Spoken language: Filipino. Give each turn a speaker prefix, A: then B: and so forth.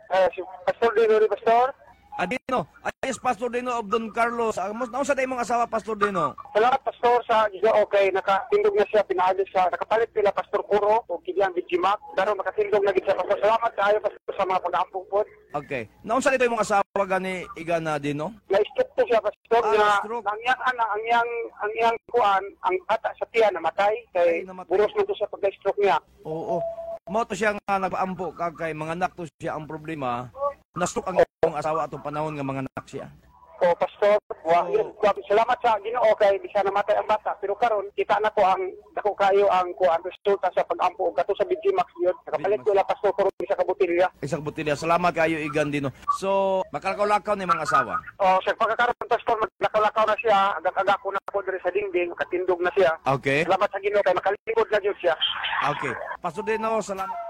A: Si Pastor Dino, Pastor.
B: Adino, ayos Pastor Dino of Don Carlos. Nausa tayo mong asawa, Pastor Dino?
A: Salamat, Pastor, sa Giga okay. Nakatindog na siya, pinaagis siya. Nakapalit pila, Pastor Kuro, o Kiliang Bijimak. Pero makatindog na gid siya, Pastor. Salamat kayo, Pastor, sa mga pag-ampong po.
B: Okay. Nausa tayo mong asawa gani Igana Dino?
A: Na-stroke to siya, Pastor, na
B: stroke.
A: ang iyang kuan, ang bata sa tiyan, namatay. Kay buros mo to sa pag-stroke niya.
B: Oo. Mo to siya nga nagpaampo kay mga anak to siya ang problema. Na-stroke ang iyong asawa atong panahon nga mga anak siya.
A: O, Pastor, salamat sa Ginoo kay bisa namatay ang bata. Pero karon kita na ko ang dako kayo ang kuan resulta sa pag-ampo kato sa Bijimax yun. Nakapalit ko la, Pastor, karon sa kabutilya.
B: Isang butilya. Salamat kayo Igan Dino. So, makalakaw-lakaw ni mga asawa.
A: O, sa pagkakaroon, Pastor, maglakaw-lakaw na siya. Agak-agak ko na po diri sa dingding. Katindog na siya.
B: Okay.
A: Salamat sa Ginoo kay makalikod na Diyos siya.
B: Okay. Pastor Dino, salamat.